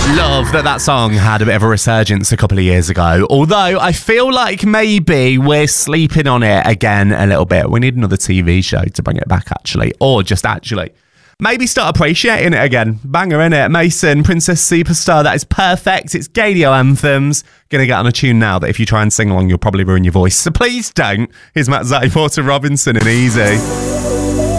Love that song had a bit of a resurgence a couple of years ago. Although I feel like maybe we're sleeping on it again a little bit. We need another TV show to bring it back, actually. Or just actually. Maybe start appreciating it again. Banger, innit? Mason, Princess Superstar. That is perfect. It's Gadio anthems. Gonna get on a tune now that if you try and sing along, you'll probably ruin your voice. So please don't. Here's Matt Zatti, Porter Robinson and Easy.